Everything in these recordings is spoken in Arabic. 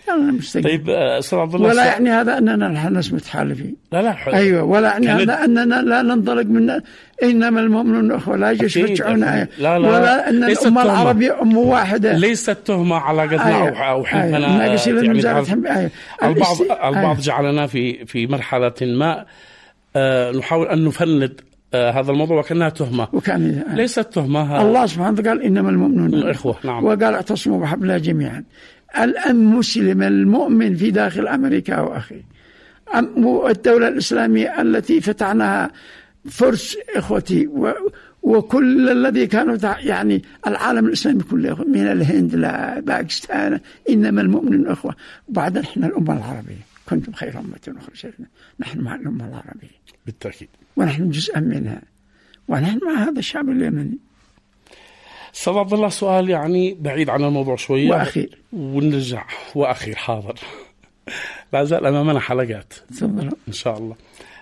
أنا مستقيم. طيب أستاذ عبد الله، ولا يعني هذا أننا نحن ناس متحالفين. لا أيوة، ولا يعني هذا أننا لا ننطلق من إنما المؤمنون أخوة لا يجوز يشجعون، ولا أن الأمة العربية أمة واحدة. ليست تهمة على قدنا أو حلفنا. يعني البعض جعلنا في مرحلة ما نحاول أن نفند هذا الموضوع وكأنها تهمة، ليست تهمة. الله سبحانه وتعالى قال إنما المؤمنون إخوة. نعم. وقال اعتصموا بحبل الله جميعا. المسلم المؤمن في داخل أمريكا وأخي، الدولة الإسلامية التي فتحناها فرس إخوتي وكل الذي كانوا يعني العالم الإسلامي كله من الهند لباكستان، إنما المؤمنون أخوة. وبعدين إحنا الأمة العربية كنتم خير أمة أخرجت، نحن مع الأمة العربية بالتأكيد، ونحن جزءا منها، ونحن مع هذا الشعب اليمني. أستاذ عبد الله، سؤال يعني بعيد عن الموضوع شوية وأخير ونرجع وأخير. حاضر. لا زال أمامنا حلقات إن شاء الله.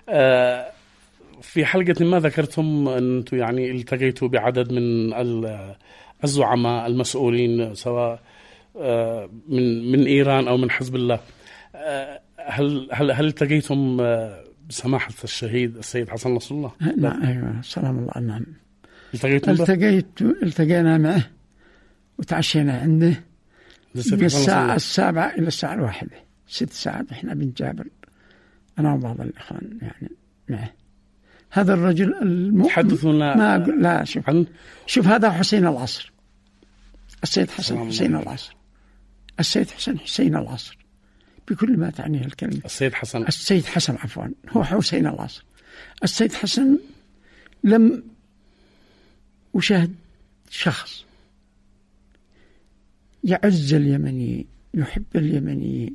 في حلقة ما ذكرتم أن أنتم يعني التقيتوا بعدد من الزعماء المسؤولين سواء من إيران أو من حزب الله. هل التقيتم بسماحة الشهيد السيد حسن نصر الله؟ نعم. أيوة. سلام الله. نعم. التقينا معه وتعشينا عنده من الساعة 7 إلى الساعة 1، 6 ساعات إحنا بن جابر أنا وبعض الإخوان يعني معه. هذا الرجل حدثنا. لا شوف هذا حسين العصر، السيد حسن حسين العصر، السيد حسين العصر بكل ما تعنيه الكلمة. السيد حسن عفوا، هو حسين العصر. السيد حسن لم أشاهد شخص يعز اليمني، يحب اليمني،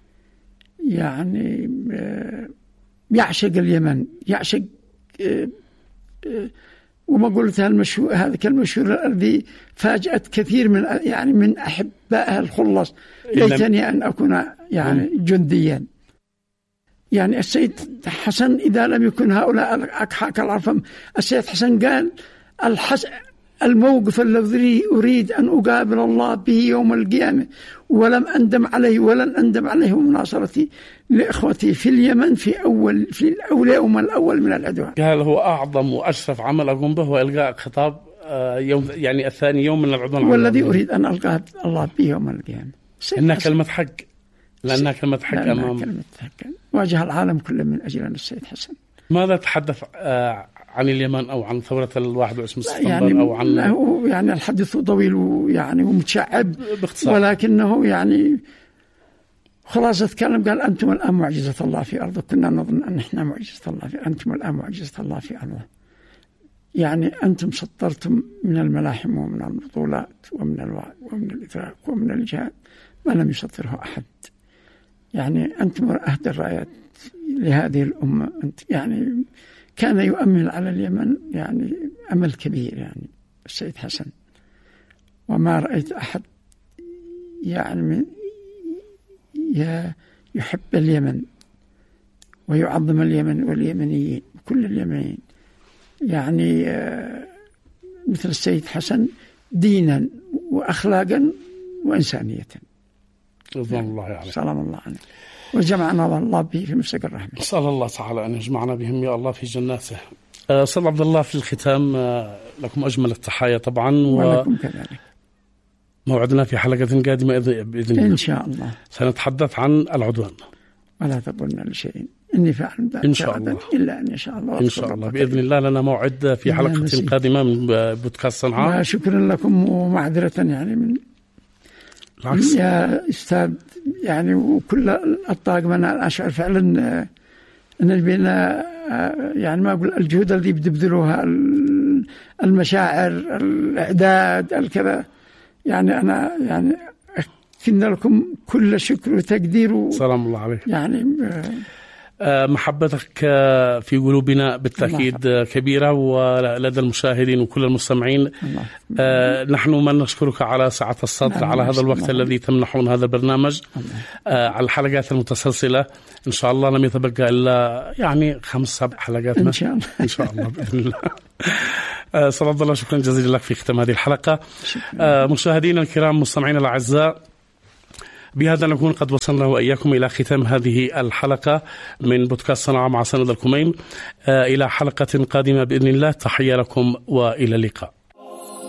يعني يعشق اليمن، يعشق وما قلت هذا كلمة مشهورة الذي فاجأت كثير من أحبائها الخلص، ليتني أن أكون يعني جنديا. يعني السيد حسن إذا لم يكن هؤلاء أكحاك العرفم، السيد حسن قال الموقف الذي أريد أن أقابل الله به يوم القيامة ولم أندم عليه ولن أندم عليه مناصرتي لإخوتي في اليمن في اليوم الأول من العدوان. قال هو أعظم وأشرف عمل أقوم به هو إلقاء خطاب يوم يعني الثاني يوم من العدوان، والذي أريد أن ألقى الله به يوم القيامة. إنها كلمة حق، لأنها كلمة حق أمام كلمة حق واجه العالم كله من أجل السيد حسن. ماذا تحدث عن اليمن أو عن ثورة 21 سبتمبر أو عن يعني الحديث طويل يعني ومتشعب باختصار، ولكنه يعني خلاصة كلام قال أنتم الآن معجزة الله في أرضه، كنا نظن أن إحنا معجزة الله أنتم الآن معجزة الله في أرضه. يعني أنتم سطرتم من الملاحم ومن البطولات ومن الوعد ومن الإدراك ومن الجهاد ما لم يسطره أحد. يعني أنتم أهدى الرايات لهذه الأمة. أنت يعني كان يؤمل على اليمن يعني أمل كبير يعني السيد حسن، وما رأيت أحد يعني يحب اليمن ويعظم اليمن واليمنيين كل اليمنيين يعني مثل السيد حسن دينا وأخلاقا وإنسانية. رضوان الله عليه. سلام الله عليه. وجمعنا الله به في مسجد الرحمة. نسأل الله تعالى أن يجمعنا بهم يا الله في جناته. أستاذ عبد الله، في الختام لكم أجمل التحايا طبعا، ولكم كذلك. موعدنا في حلقة قادمة بإذن الله إن شاء الله سنتحدث عن العدوان. ولا تقولنا لشيء إني فعل إن شاء الله إلا أن يشاء الله. إن شاء الله بإذن الله لنا موعد في حلقة قادمة من بودكاست صنعاء. شكرا لكم ومعذرة يعني من العكس يا أستاذ يعني وكل الطاقم. أنا أشعر فعلا أن بينا يعني ما أقول الجهود التي بتبذلوها، المشاعر، الإعداد، الكذا، يعني أنا يعني كنا لكم كل شكر وتقدير سلام الله عليك. يعني محبتك في قلوبنا بالتأكيد كبيرة ولدى المشاهدين وكل المستمعين. نحن من نشكرك على سعة الصدر على هذا الوقت الذي تمنحون هذا البرنامج على الحلقات المتسلسلة. إن شاء الله لم يتبقى إلا يعني 5-7 حلقات إن شاء الله. إن شاء الله بإذن الله. صلى الله، شكرا جزيلا لك في ختام هذه الحلقة. مشاهدينا الكرام، مستمعينا الأعزاء، بهذا نكون قد وصلنا وإياكم إلى ختام هذه الحلقة من بودكاست صنعاء مع سند الكمين. إلى حلقة قادمة بإذن الله، تحية لكم وإلى اللقاء.